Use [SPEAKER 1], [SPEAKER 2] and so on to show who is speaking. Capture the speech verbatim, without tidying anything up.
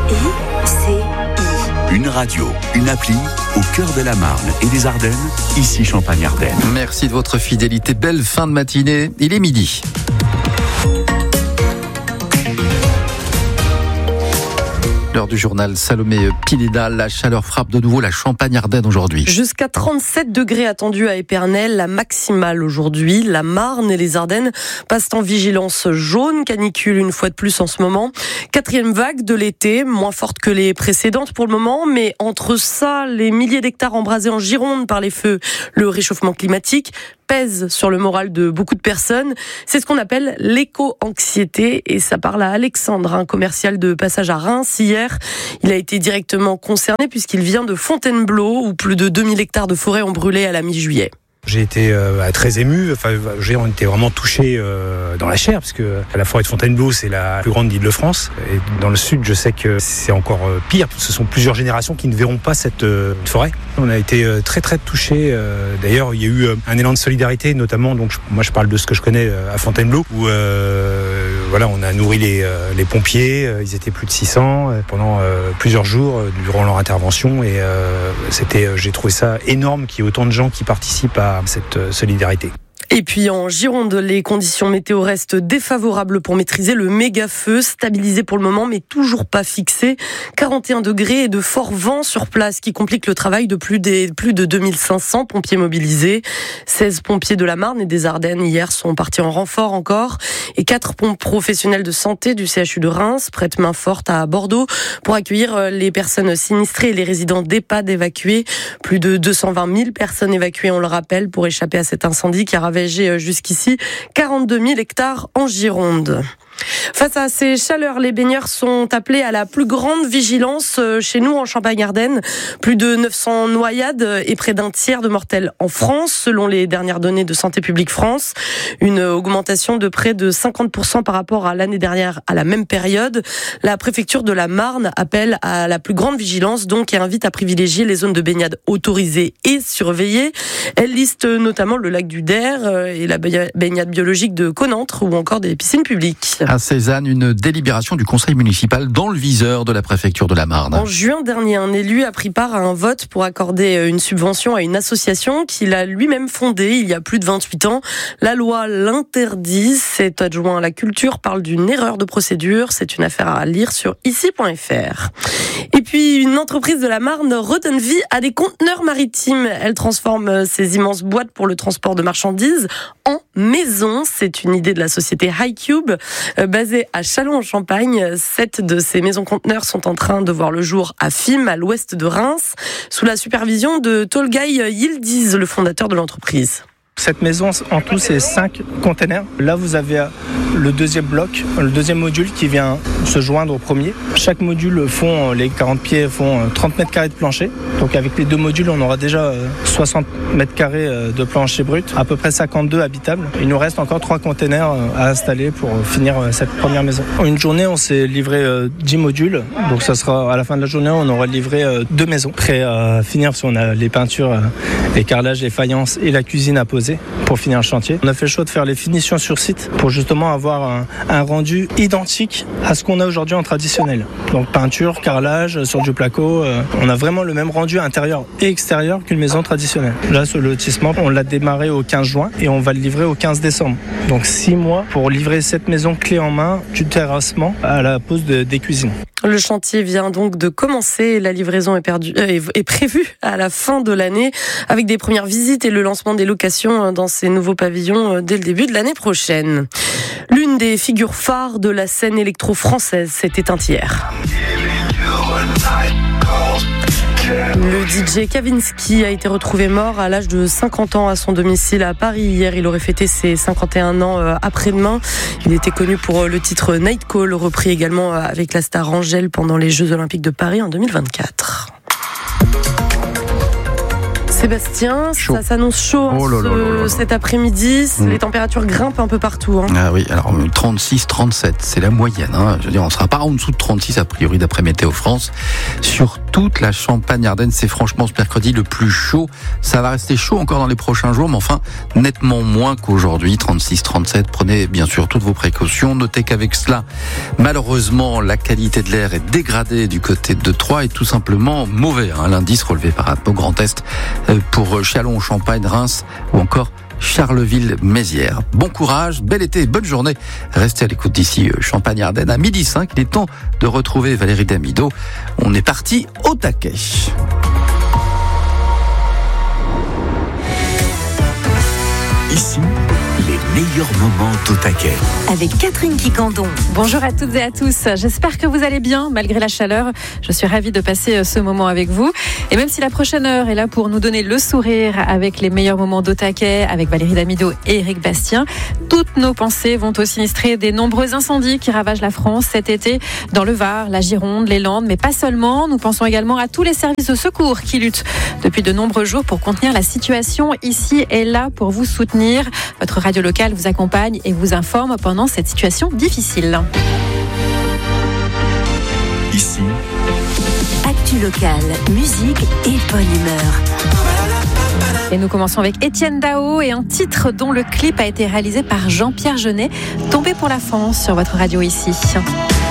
[SPEAKER 1] I C I.
[SPEAKER 2] Une radio, une appli au cœur de la Marne et des Ardennes, ici Champagne-Ardenne.
[SPEAKER 3] Merci de votre fidélité. Belle fin de matinée. Il est midi. L'heure du journal, Salomé Pineda. La chaleur frappe de nouveau la Champagne-Ardenne aujourd'hui.
[SPEAKER 4] Jusqu'à trente-sept degrés attendus à Épernay, la maximale aujourd'hui. La Marne et les Ardennes passent en vigilance jaune, canicule une fois de plus en ce moment. Quatrième vague de l'été, moins forte que les précédentes pour le moment, mais entre ça, les milliers d'hectares embrasés en Gironde par les feux, le réchauffement climatique pèse sur le moral de beaucoup de personnes. C'est ce qu'on appelle l'éco-anxiété et ça parle à Alexandre, un commercial de passage à Reims hier. Il a été directement concerné puisqu'il vient de Fontainebleau où plus de deux mille hectares de forêt ont brûlé à la mi-juillet.
[SPEAKER 5] J'ai été euh, très ému, enfin, on était vraiment touchés euh, dans la chair, parce que la forêt de Fontainebleau, c'est la plus grande d'Île-de-France. Et dans le sud, je sais que c'est encore euh, pire. Ce sont plusieurs générations qui ne verront pas cette euh, forêt. On a été euh, très très touchés. Euh, d'ailleurs, il y a eu euh, un élan de solidarité, notamment, donc je, moi je parle de ce que je connais euh, à Fontainebleau, où euh, voilà, on a nourri les, euh, les pompiers. Euh, ils étaient plus de six cents euh, pendant euh, plusieurs jours euh, durant leur intervention. Et euh, c'était, euh, j'ai trouvé ça énorme qu'il y ait autant de gens qui participent à cette solidarité.
[SPEAKER 4] Et puis en Gironde, les conditions météo restent défavorables pour maîtriser le méga feu, stabilisé pour le moment mais toujours pas fixé. quarante et un degrés et de forts vents sur place qui compliquent le travail de plus, des, plus de deux mille cinq cents pompiers mobilisés. seize pompiers de la Marne et des Ardennes hier sont partis en renfort encore et quatre pompes professionnels de santé du C H U de Reims prêtent main forte à Bordeaux pour accueillir les personnes sinistrées et les résidents d'EHPAD évacués. Plus de deux cent vingt mille personnes évacuées, on le rappelle, pour échapper à cet incendie qui a ravagé jusqu'ici quarante-deux mille hectares en Gironde. Face à ces chaleurs, les baigneurs sont appelés à la plus grande vigilance chez nous en Champagne-Ardenne. Plus de neuf cents noyades et près d'un tiers de mortels en France, selon les dernières données de Santé publique France. Une augmentation de près de cinquante pour cent par rapport à l'année dernière à la même période. La préfecture de la Marne appelle à la plus grande vigilance donc et invite à privilégier les zones de baignade autorisées et surveillées. Elle liste notamment le lac du Der et la baignade biologique de Conantre ou encore des piscines publiques.
[SPEAKER 3] À Cézanne, une délibération du conseil municipal dans le viseur de la préfecture de la Marne.
[SPEAKER 4] En juin dernier, un élu a pris part à un vote pour accorder une subvention à une association qu'il a lui-même fondée il y a plus de vingt-huit ans. La loi l'interdit. Cet adjoint à la culture parle d'une erreur de procédure. C'est une affaire à lire sur ici point f r. Et puis, une entreprise de la Marne redonne vie à des conteneurs maritimes. Elle transforme ces immenses boîtes pour le transport de marchandises en maisons. C'est une idée de la société Highcube. Basée à Châlons-en-Champagne, sept de ces maisons conteneurs sont en train de voir le jour à Fismes, à l'ouest de Reims, sous la supervision de Tolgay Yildiz, le fondateur de l'entreprise.
[SPEAKER 6] Cette maison, en tout, c'est cinq containers. Là, vous avez le deuxième bloc, le deuxième module qui vient se joindre au premier. Chaque module font, les quarante pieds font trente mètres carrés de plancher. Donc avec les deux modules, on aura déjà soixante mètres carrés de plancher brut, à peu près cinquante-deux habitables. Il nous reste encore trois containers à installer pour finir cette première maison. Une journée, on s'est livré dix modules. Donc ça sera à la fin de la journée, on aura livré deux maisons. Prêt à finir parce qu'on a les peintures, les carrelages, les faïences et la cuisine à poser pour finir le chantier. On a fait le choix de faire les finitions sur site pour justement avoir un, un rendu identique à ce qu'on a aujourd'hui en traditionnel. Donc peinture, carrelage, sur du placo, euh, on a vraiment le même rendu intérieur et extérieur qu'une maison traditionnelle. Là, ce lotissement, on l'a démarré au quinze juin et on va le livrer au quinze décembre. Donc six mois pour livrer cette maison clé en main du terrassement à la pose de, des cuisines.
[SPEAKER 4] Le chantier vient donc de commencer. La livraison est, perdue, euh, est prévue à la fin de l'année avec des premières visites et le lancement des locations dans ces nouveaux pavillons dès le début de l'année prochaine. L'une des figures phares de la scène électro-française s'est éteinte hier. Le D J Kavinsky a été retrouvé mort à l'âge de cinquante ans à son domicile à Paris. Hier, il aurait fêté ses cinquante et un ans après-demain. Il était connu pour le titre Night Call, repris également avec la star Angèle pendant les Jeux Olympiques de Paris en deux mille vingt-quatre. Sébastien,
[SPEAKER 3] Chaud.
[SPEAKER 4] ça s'annonce chaud
[SPEAKER 3] Oh là là là là là.
[SPEAKER 4] cet après-midi.
[SPEAKER 3] Mmh.
[SPEAKER 4] Les températures grimpent un peu partout. Hein.
[SPEAKER 3] Ah oui, alors trente-six trente-sept, c'est la moyenne. Hein. Je veux dire, on ne sera pas en dessous de trente-six a priori d'après Météo France. Sur toute la Champagne-Ardenne, c'est franchement ce mercredi le plus chaud. Ça va rester chaud encore dans les prochains jours, mais enfin nettement moins qu'aujourd'hui. trente-six trente-sept, prenez bien sûr toutes vos précautions. Notez qu'avec cela, malheureusement, la qualité de l'air est dégradée du côté de Troyes et tout simplement mauvais. Hein. L'indice relevé par Atmo Grand Est pour Châlons, Champagne, Reims ou encore Charleville-Mézières. Bon courage, bel été, bonne journée. Restez à l'écoute d'ici Champagne-Ardenne à midi cinq. Il est temps de retrouver Valérie Damido. On est parti au taquet.
[SPEAKER 2] Ici, les meilleurs moments d'Au Taquet.
[SPEAKER 1] Avec Catherine Quicandon.
[SPEAKER 7] Bonjour à toutes et à tous. J'espère que vous allez bien malgré la chaleur. Je suis ravie de passer ce moment avec vous. Et même si la prochaine heure est là pour nous donner le sourire avec les meilleurs moments d'Au Taquet, avec Valérie Damido et Éric Bastien, toutes nos pensées vont au sinistré des nombreux incendies qui ravagent la France cet été dans le Var, la Gironde, les Landes, mais pas seulement. Nous pensons également à tous les services de secours qui luttent depuis de nombreux jours pour contenir la situation. Ici et là pour vous soutenir. Votre radio locale vous accompagne et vous informe pendant cette situation difficile.
[SPEAKER 2] Ici,
[SPEAKER 1] Actu locale, musique et bonne humeur.
[SPEAKER 7] Et nous commençons avec Étienne Dao et un titre dont le clip a été réalisé par Jean-Pierre Jeunet, Tombé pour la France sur votre radio ici.